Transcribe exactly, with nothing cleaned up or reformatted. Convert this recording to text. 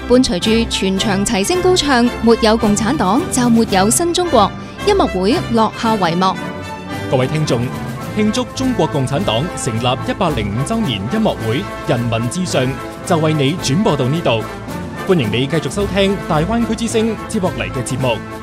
伴隨住全場齊聲高唱，沒有共產黨就沒有新中國。音樂會落下帷幕。 各位聽眾，慶祝中國共產黨成立一百零五週年音樂會《人民至上》就為你轉播到呢度，歡迎你繼續收聽大灣區之聲接落嚟嘅節目。